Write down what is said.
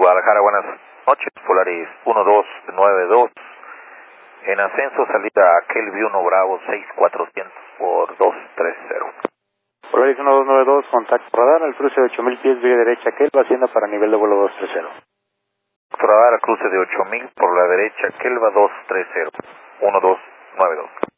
Guadalajara, buenas noches, Polaris 1292. En ascenso, salida a Kelvin 1 Bravo 6400 por 230. Polaris 1292, contacto radar al cruce de 8000 pies, vía derecha, Kelva, hacienda para nivel de vuelo 230. Radar al cruce de 8000 por la derecha, Kelva 230, 1292.